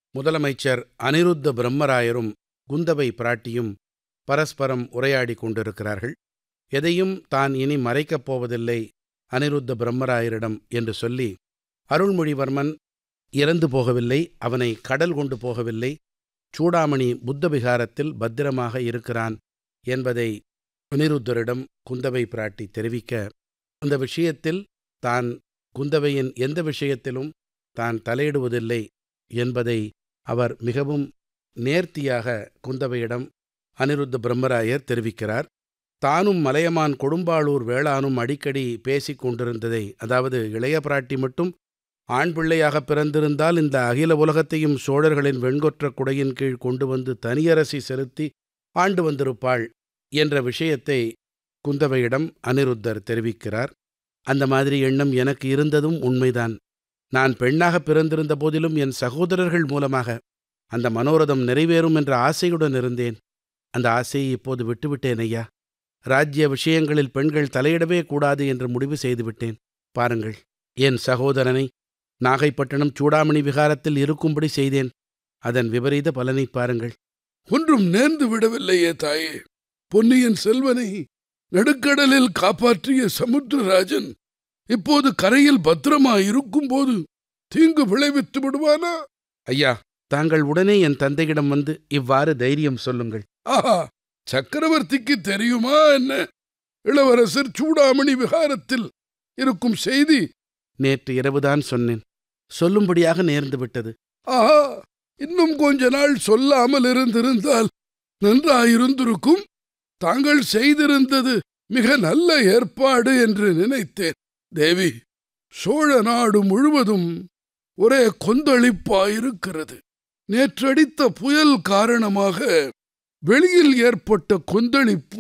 முதலமைச்சர் அனிருத்த பிரம்மராயரும் குந்தவை பிராட்டியும் பரஸ்பரம் உரையாடிக் கொண்டிருக்கிறார்கள். எதையும் தான் இனி மறைக்கப் போவதில்லை அனிருத்த பிரம்மராயரிடம் என்று சொல்லி, அருள்மொழிவர்மன் இறந்து போகவில்லை, அவனை கடல் கொண்டு போகவில்லை, சூடாமணி புத்த விகாரத்தில் பத்திரமாக இருக்கிறான் என்பதை அனிருத்தரிடம் குந்தவை பிராட்டி தெரிவிக்க, அந்த விஷயத்தில் தான் குந்தவையின் எந்த விஷயத்திலும் தான் தலையிடுவதில்லை என்பதை அவர் மிகவும் நேர்த்தியாக குந்தவையிடம் அனிருத்த பிரம்மராயர் தெரிவிக்கிறார். தானும் மலையமான் கொடும்பாளூர் வேளானும் அடிக்கடி பேசிக் கொண்டிருந்ததை, அதாவது இளைய பிராட்டி மட்டும் ஆண் பிள்ளையாக பிறந்திருந்தால் இந்த அகில உலகத்தையும் சோழர்களின் வெண்கொற்ற குடையின் கீழ் கொண்டு வந்து தனியரசி செலுத்தி ஆண்டு வந்திருப்பாள் என்ற விஷயத்தை குந்தவையிடம் அனிருத்தர் தெரிவிக்கிறார். அந்த மாதிரி எண்ணம் எனக்கு இருந்ததும் உண்மைதான். நான் பெண்ணாக பிறந்திருந்த போதிலும் என் சகோதரர்கள் மூலமாக அந்த மனோரதம் நிறைவேறும் என்ற ஆசையுடன் இருந்தேன். அந்த ஆசையை இப்போது விட்டுவிட்டேன் ஐயா. ராஜ்ய விஷயங்களில் பெண்கள் தலையிடவே கூடாது என்று முடிவு செய்துவிட்டேன். பாருங்கள், என் சகோதரனை நாகைப்பட்டினம் சூடாமணி விகாரத்தில் இருக்கும்படி செய்தேன். அதன் விபரீத பலனை பாருங்கள். ஒன்றும் நேர்ந்து விடவில்லையே தாயே. பொன்னியின் செல்வனை நடுக்கடலில் காப்பாற்றிய சமுத்திரராஜன் இப்போது கரையில் பத்திரமாயிருக்கும் போது தீங்கு விளைவித்து விடுவானா? ஐயா, தாங்கள் உடனே என் தந்தையிடம் வந்து இவ்வாறு தைரியம் சொல்லுங்கள். ஆஹா, சக்கரவர்த்திக்கு தெரியுமா என்ன இளவரசர் சூடாமணி விகாரத்தில் இருக்கும் செய்தி? நேற்று இரவுதான் சொன்னேன். சொல்லும்படியாக நேர்ந்து விட்டது. ஆஹா, இன்னும் கொஞ்ச நாள் சொல்லாமல் இருந்திருந்தால் நன்றாயிருந்திருக்கும். தாங்கள் செய்திருந்தது மிக நல்ல ஏற்பாடு என்று நினைத்தேன். தேவி, சோழ நாடு முழுவதும் ஒரே கொந்தளிப்பாயிருக்கிறது. நேற்றடித்த புயல் காரணமாக வெளியில் ஏற்பட்ட கொந்தளிப்பு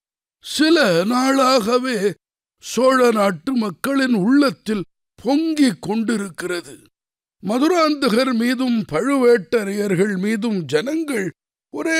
சில நாளாகவே சோழ நாட்டு மக்களின் உள்ளத்தில் பொங்கிக் கொண்டிருக்கிறது. மதுராந்தகர் மீதும் பழுவேட்டரையர்கள் மீதும் ஜனங்கள் ஒரே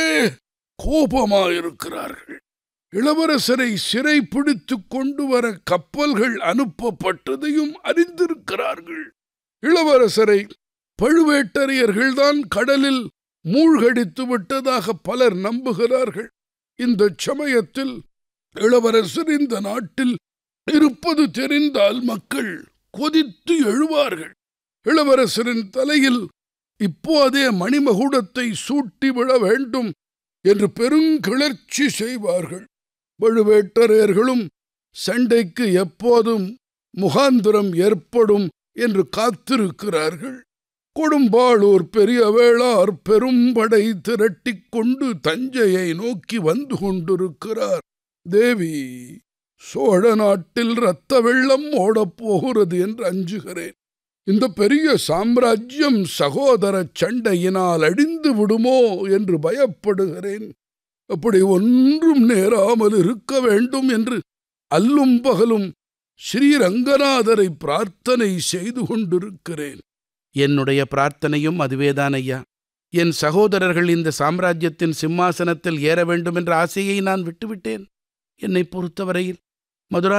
கோபமாயிருக்கிறார்கள். இளவரசரை சிறை பிடித்து கொண்டு வர கப்பல்கள் அனுப்பப்பட்டதையும் அறிந்திருக்கிறார்கள். இளவரசரை பழுவேட்டரையர்கள்தான் கடலில் மூழ்கடித்து விட்டதாக பலர் நம்புகிறார்கள். இந்த சமயத்தில் இளவரசர் இந்த நாட்டில் இருப்பது தெரிந்தால் மக்கள் கொதித்து எழுவார்கள். இளவரசரின் தலையில் இப்போதே மணிமகுடத்தை சூட்டிவிட வேண்டும் என்று பெருங்கிளர்ச்சி செய்வார்கள். பழுவேட்டரையர்களும் சண்டைக்கு எப்போதும் முகாந்திரம் ஏற்படும் என்று காத்திருக்கிறார்கள். கொடும்பாளூர் பெரிய வேளார் பெரும்படை திரட்டிக் கொண்டு தஞ்சையை நோக்கி வந்து கொண்டிருக்கிறார். தேவி, சோழ நாட்டில் இரத்த வெள்ளம் ஓடப்போகிறது என்று அஞ்சுகிறேன். இந்த பெரிய சாம்ராஜ்யம் சகோதர சண்டையினால் அழிந்து விடுமோ என்று பயப்படுகிறேன். அப்படி ஒன்றும் நேராமல் இருக்க வேண்டும் என்று அல்லும் பகலும் ஸ்ரீரங்கநாதரை பிரார்த்தனை செய்து கொண்டிருக்கிறேன். என்னுடைய பிரார்த்தனையும் அதுவேதான் ஐயா. என் சகோதரர்கள் இந்த சாம்ராஜ்யத்தின் சிம்மாசனத்தில் ஏற வேண்டும் என்ற ஆசையை நான் விட்டுவிட்டேன். என்னை பொறுத்தவரையில் மதுரா